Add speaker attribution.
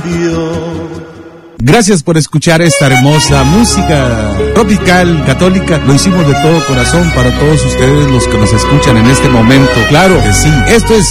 Speaker 1: cambió.
Speaker 2: Gracias por escuchar esta hermosa música tropical, católica. Lo hicimos de todo corazón para todos ustedes los que nos escuchan en este momento. Claro que sí. Esto es